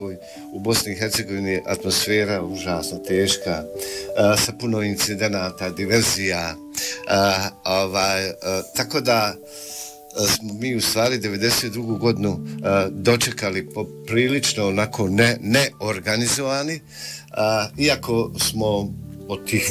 U Bosni i Hercegovini je atmosfera užasno teška, sa puno incidenata, diverzija, tako da smo mi u stvari 92. godinu dočekali poprilično onako neorganizovani, iako smo od tih